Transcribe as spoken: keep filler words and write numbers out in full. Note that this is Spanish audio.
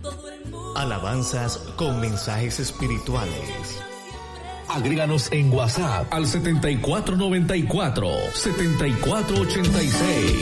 Alabanzas con mensajes espirituales. Agréganos en WhatsApp al setenta y cuatro noventa y cuatro, setenta y cuatro ochenta y seis.